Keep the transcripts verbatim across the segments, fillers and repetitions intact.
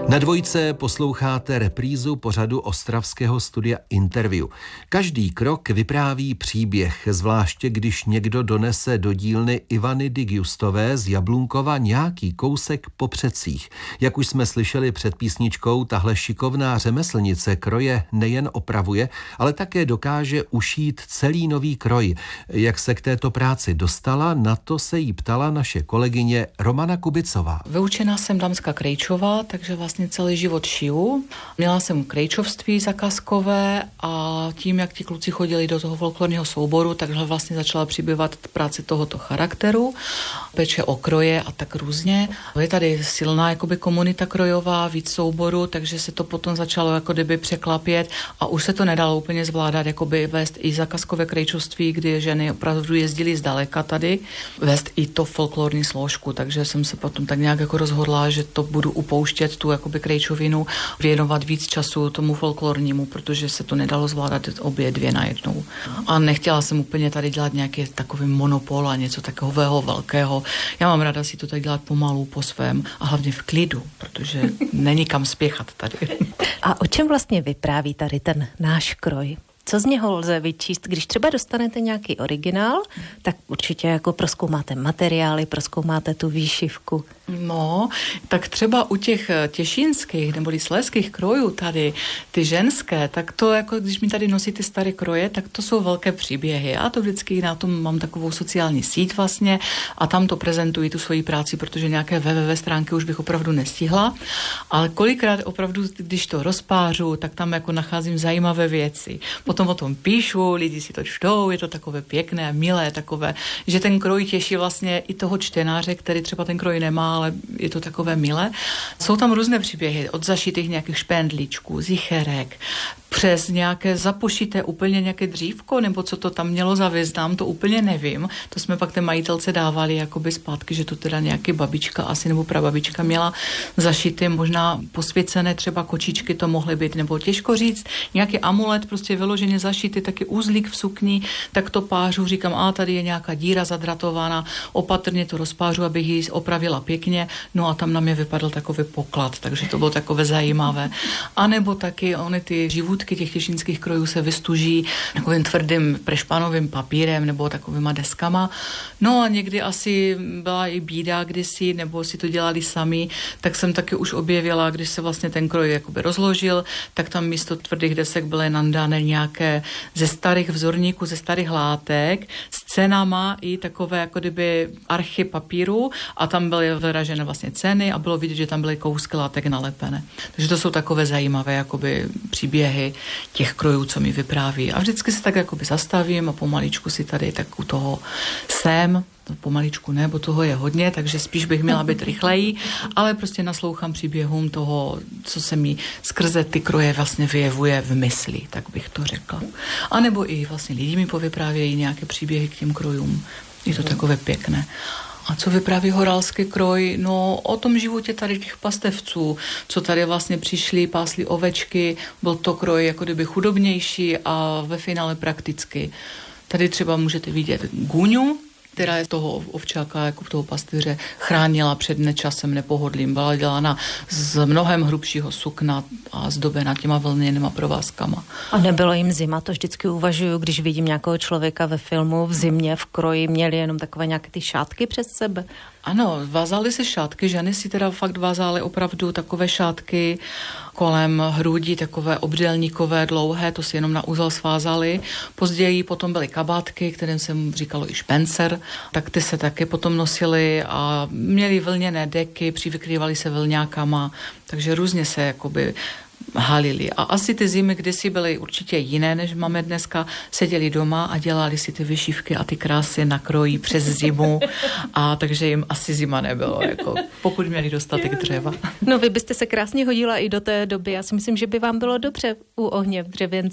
Na Dvojce posloucháte reprízu pořadu ostravského studia Interview. Každý krok vypráví příběh, zvláště když někdo donese do dílny Ivany Digustové z Jablunkova nějaký kousek po předcích. Jak už jsme slyšeli před písničkou, tahle šikovná řemeslnice kroje nejen opravuje, ale také dokáže ušít celý nový kroj. Jak se k této práci dostala, na to se jí ptala naše kolegyně Romana Kubicová. Vyučená jsem damská krejčová, takže vlastně celý život šiju. Měla jsem krejčovství zakázkové a tím, jak ti kluci chodili do toho folklorního souboru, takže vlastně začala přibývat práce tohoto charakteru, peče o kroje a tak různě. Je tady silná jakoby komunita krojová, víc souboru, takže se to potom začalo jako kdyby překlapět a už se to nedalo úplně zvládat, jakoby vést i zakázkové krejčovství, kdy ženy opravdu jezdily zdaleka tady, vést i to folklorní složku, takže jsem se potom tak nějak jako rozhodla, že to budu upouštět tu jakoby krejčovinu, věnovat víc času tomu folklornímu, protože se to nedalo zvládat obě dvě najednou. A nechtěla jsem úplně tady dělat nějaký takový monopol a něco takového velkého. Já mám ráda si to tak dělat pomalu, po svém a hlavně v klidu, protože není kam spěchat tady. A o čem vlastně vypráví tady ten náš kroj? Co z něho lze vyčíst? Když třeba dostanete nějaký originál, tak určitě jako prozkoumáte materiály, prozkoumáte tu výšivku. No, tak třeba u těch těšínských nebo slezských krojů tady, ty ženské, tak to jako, když mi tady nosí ty staré kroje, tak to jsou velké příběhy. Já to vždycky na tom mám takovou sociální síť vlastně a tam to prezentuji, tu svoji práci, protože nějaké www stránky už bych opravdu nestihla, ale kolikrát opravdu, když to rozpářu, tak tam jako nacházím zajímavé věci. Potom o tom píšu, lidi si to čtou, je to takové pěkné, milé, takové, že ten kroj těší vlastně i toho čtenáře, který třeba ten kroj nemá, ale je to takové milé. Jsou tam různé příběhy, od zašitých nějakých špendlíčků, zicherek, přes nějaké zapošité úplně nějaké dřívko, nebo co to tam mělo za význam, to úplně nevím. To jsme pak té majitelce dávali jakoby zpátky, že to teda nějaký babička asi nebo prababička měla zašité, možná posvěcené třeba kočičky to mohly být, nebo těžko říct, nějaký amulet prostě vyloženě zašitý, taky uzlík v sukni, tak to pářu, říkám, a tady je nějaká díra zadratovaná, opatrně to rozpářu, abych ji opravila pěkně, no a tam na mě vypadl takový poklad, takže to bylo takové zajímavé. A nebo taky ony ty živůtky těch těšínských krojů se vystuží takovým tvrdým prešpanovým papírem nebo takovýma deskama. No a někdy asi byla i bída kdysi, nebo si to dělali sami, tak jsem taky už objevila, když se vlastně ten kroj jakoby rozložil, tak tam místo tvrdých desek byly nandány nějaké ze starých vzorníků, ze starých látek, s cenama i takové jako kdyby archy papíru a tam byly vyražené vlastně ceny a bylo vidět, že tam byly kousky látek nalepené. Takže to jsou takové zajímavé jakoby příběhy těch krojů, co mi vypráví. A vždycky se tak jakoby zastavím a pomaličku si tady tak u toho jsem, pomaličku ne, bo toho je hodně, takže spíš bych měla být rychleji, ale prostě naslouchám příběhům toho, co se mi skrze ty kroje vlastně vyjevuje v mysli, tak bych to řekla. A nebo i vlastně lidi mi povyprávějí nějaké příběhy k těm krojům. Je to takové pěkné. A co vypráví horalský kroj? No o tom životě tady těch pastevců, co tady vlastně přišli, pásli ovečky, byl to kroj jako kdyby chudobnější a ve finále prakticky. Tady třeba můžete vidět guňu, která je toho ovčáka, jako toho pastýře, chránila před nečasem, nepohodlím. Byla dělána z mnohem hrubšího sukna a zdobena těma vlněnýma provázkama. A nebylo jim zima, to vždycky uvažuju, když vidím nějakého člověka ve filmu v zimě, v kroji, měli jenom takové nějaké ty šátky přes sebe. Ano, vázaly se šátky, ženy si teda fakt vázaly opravdu takové šátky kolem hrudi, takové obdélníkové, dlouhé, to si jenom na úzel svázali. Později potom byly kabátky, kterým se říkalo i špencer, tak ty se taky potom nosily a měly vlněné deky, přivykrývaly se vlňákama, takže různě se jakoby halili. A asi ty zimy kdysi byly určitě jiné, než máme dneska. Seděli doma a dělali si ty vyšívky a ty krásy na kroji přes zimu. A takže jim asi zima nebylo, jako, pokud měli dostatek dřeva. No vy byste se krásně hodila i do té doby. Já si myslím, že by vám bylo dobře u ohně v dřevěnce.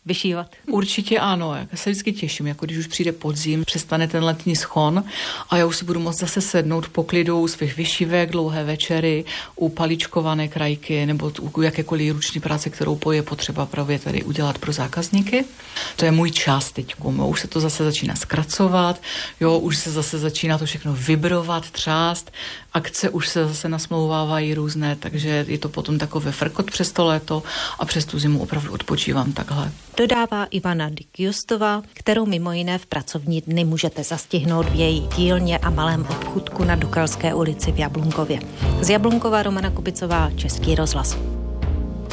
vyšívat? Určitě ano, já se vždycky těším, jako když už přijde podzim, přestane ten letní schon a já už si budu moct zase sednout v poklidu u svých vyšívek, dlouhé večery, u paličkované krajky nebo u jakékoliv ruční práce, kterou je potřeba právě tady udělat pro zákazníky. To je můj čas teď. Už se to zase začíná zkracovat, jo, už se zase začíná to všechno vibrovat, třást, akce už se zase nasmlouvávají různé, takže je to potom takové frkot přes to léto a přes tu zimu opravdu odpočívám takhle. Dodává Ivana Digyustová, kterou mimo jiné v pracovní dny můžete zastihnout v její dílně a malém obchůdku na Dukalské ulici v Jablunkově. Z Jablunkova Romana Kubicová, Český rozhlas.